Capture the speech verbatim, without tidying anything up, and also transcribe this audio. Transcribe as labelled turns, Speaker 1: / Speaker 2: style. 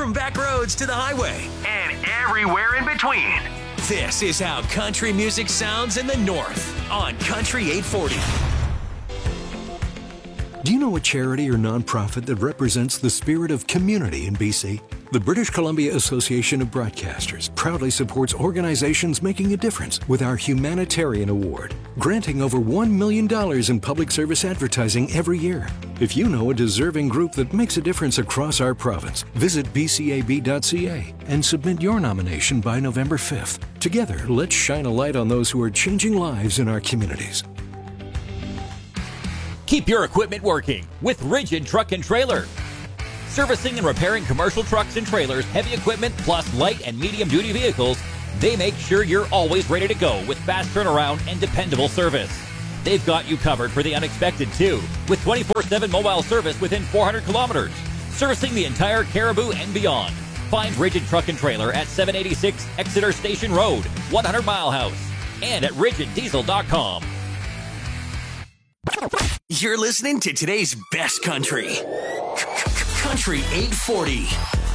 Speaker 1: from back roads to the highway, and everywhere in between. This is how country music sounds in the North on Country eight forty.
Speaker 2: Do you know a charity or nonprofit that represents the spirit of community in B C? The British Columbia Association of Broadcasters proudly supports organizations making a difference with our Humanitarian Award, granting over one million dollars in public service advertising every year. If you know a deserving group that makes a difference across our province, visit b c a b dot c a and submit your nomination by November fifth. Together, let's shine a light on those who are changing lives in our communities.
Speaker 3: Keep your equipment working with Rigid Truck and Trailer. Servicing and repairing commercial trucks and trailers, heavy equipment, plus light and medium duty vehicles, they make sure you're always ready to go with fast turnaround and dependable service. They've got you covered for the unexpected too, with twenty-four seven mobile service within four hundred kilometers, servicing the entire Cariboo and beyond. Find Rigid Truck and Trailer at seven eighty-six Exeter Station Road, one hundred Mile House, and at rigid diesel dot com.
Speaker 1: You're listening to today's best country. Country eight forty.